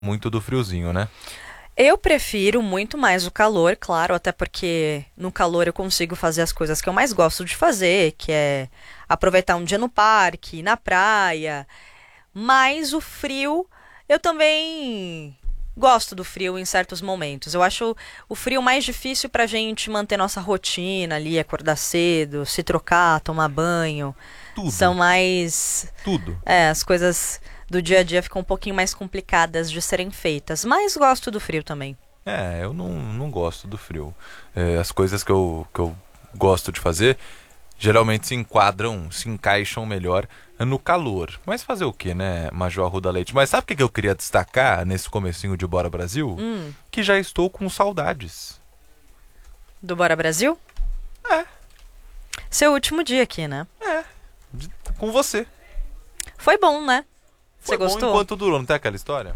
muito do friozinho, né? Eu prefiro muito mais o calor, claro, até porque no calor eu consigo fazer as coisas que eu mais gosto de fazer, que é aproveitar um dia no parque, na praia. Mas o frio, eu também gosto do frio em certos momentos. Eu acho o frio mais difícil pra gente manter nossa rotina ali, acordar cedo, se trocar, tomar banho. São Tudo, mais. tudo. As coisas do dia a dia ficam um pouquinho mais complicadas de serem feitas. Mas gosto do frio também. Eu não gosto do frio. As coisas que eu gosto de fazer geralmente se enquadram, se encaixam melhor no calor. Mas fazer o quê, né, Major Arruda Leite? Mas sabe o que que eu queria destacar nesse comecinho de Bora Brasil? Hum, Que já estou com saudades. do Bora Brasil? É, Seu último dia aqui, né? é, com você. Foi bom, né? Você Foi bom gostou? enquanto durou, não tem aquela história?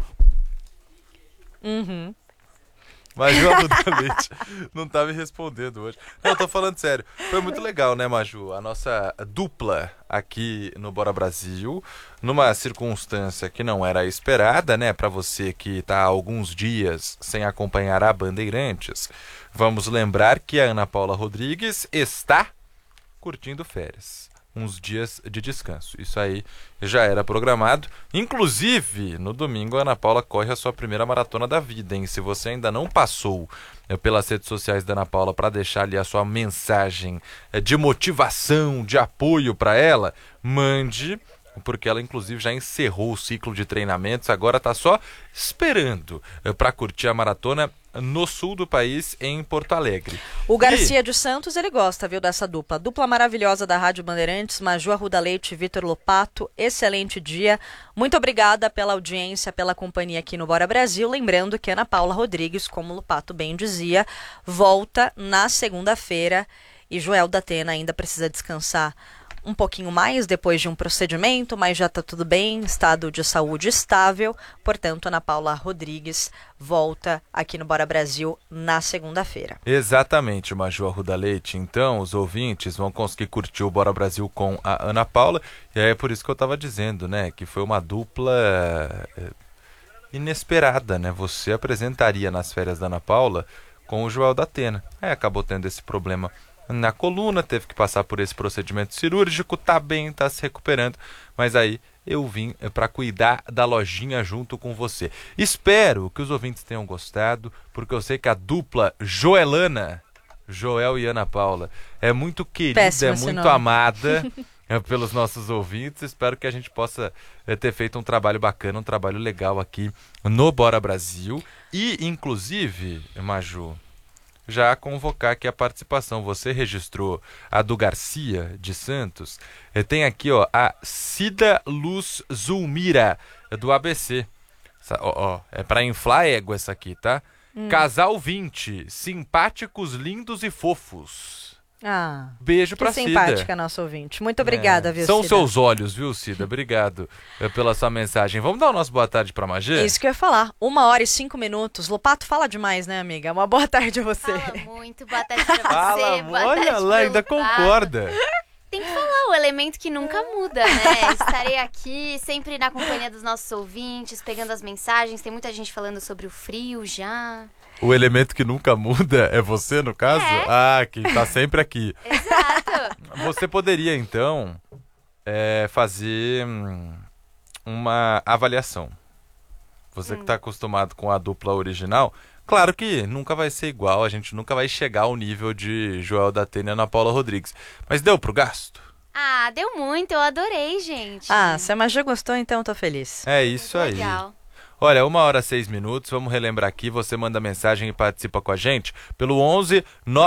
Uhum. Maju Arruda Leite não tá me respondendo hoje. Não, eu tô falando sério. Foi muito legal, né, Maju? A nossa dupla aqui no Bora Brasil, numa circunstância que não era esperada, né, pra você que tá há alguns dias sem acompanhar a Bandeirantes. Vamos lembrar que a Ana Paula Rodrigues está curtindo férias. Uns dias de descanso. Isso aí já era programado. Inclusive, no domingo, a Ana Paula corre a sua primeira maratona da vida, hein? Se você ainda não passou pelas redes sociais da Ana Paula para deixar ali a sua mensagem de motivação, de apoio para ela, mande, porque ela inclusive já encerrou o ciclo de treinamentos, agora está só esperando para curtir a maratona no sul do país, em Porto Alegre. O E Garcia de Santos, ele gosta, viu, dessa dupla. Dupla maravilhosa da Rádio Bandeirantes, Maju Arruda Leite e Vitor Lopato. Excelente dia. Muito obrigada pela audiência, pela companhia aqui no Bora Brasil. Lembrando que Ana Paula Rodrigues, como o Lopato bem dizia, volta na segunda-feira. E Joel da Atena ainda precisa descansar um pouquinho mais depois de um procedimento, mas já está tudo bem, estado de saúde estável. Portanto, Ana Paula Rodrigues volta aqui no Bora Brasil na segunda-feira. exatamente, Maju Arruda Leite. Então, os ouvintes vão conseguir curtir o Bora Brasil com a Ana Paula. E é por isso que eu estava dizendo, né? Que foi uma dupla inesperada, né? Você apresentaria nas férias da Ana Paula com o Joel da Atena. Aí acabou tendo esse problema na coluna, teve que passar por esse procedimento cirúrgico, tá bem, tá se recuperando. Mas aí eu vim para cuidar da lojinha junto com você. Espero que os ouvintes tenham gostado, porque eu sei que a dupla Joelana, Joel e Ana Paula, é muito querida, Péssimo é esse muito nome. amada pelos nossos ouvintes. Espero que a gente possa ter feito um trabalho bacana, um trabalho legal aqui no Bora Brasil. E, inclusive, Maju, já convocar aqui a participação. Você registrou a do Garcia de Santos. Tem aqui, ó, a Cida Luz Zulmira, do ABC. É para inflar égua essa aqui, tá? Casal 20, simpáticos, lindos e fofos. Ah, Beijo que pra Cida. simpática, nosso ouvinte. Muito obrigada, viu, São Cida? seus olhos, viu, Cida? Obrigado pela sua mensagem. Vamos dar o nosso boa tarde pra Magê? Isso que eu ia falar. 1 hora e 5 minutos. Lopato fala demais, né, amiga? Uma boa tarde a você. Fala muito, boa tarde pra Fala, você, boa olha tarde lá, pro ainda Lopato. concorda. Tem que falar, o elemento que nunca muda, né? Estarei aqui sempre na companhia dos nossos ouvintes, pegando as mensagens. Tem muita gente falando sobre o frio já. O elemento que nunca muda é você, no caso? É. Ah, que tá sempre aqui. Exato. Você poderia, então, fazer uma avaliação. Você que está acostumado com a dupla original, claro que nunca vai ser igual, a gente nunca vai chegar ao nível de Joel da Atena e Ana Paula Rodrigues. Mas deu pro gasto? Ah, deu muito, eu adorei, gente. Ah, se a Maju gostou, então tô feliz. É isso aí. Legal. Olha, 1 hora e 6 minutos, vamos relembrar aqui, você manda mensagem e participa com a gente pelo 11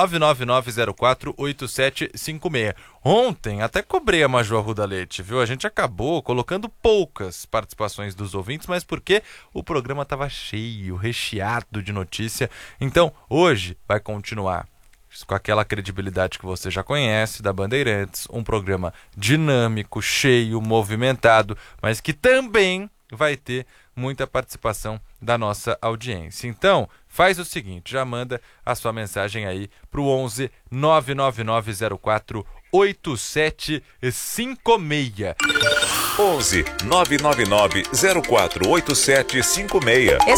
99904 8756. Ontem até cobrei a Maju Arruda Leite, viu? A gente acabou colocando poucas participações dos ouvintes, mas porque o programa estava cheio, recheado de notícia. Então, hoje vai continuar com aquela credibilidade que você já conhece da Bandeirantes, um programa dinâmico, cheio, movimentado, mas que também vai ter muita participação da nossa audiência. Então, faz o seguinte, já manda a sua mensagem aí pro 11 99904 048756. 11 999 048756.